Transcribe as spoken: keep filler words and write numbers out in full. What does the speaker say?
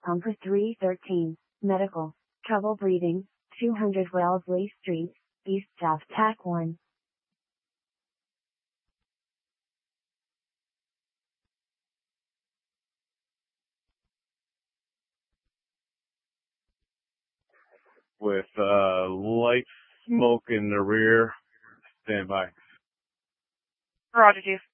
Compass three thirteen, medical, trouble breathing, two hundred Wellesley Street, East South T A C one. With uh, light smoke in the rear. Stand by. Roger, Chief.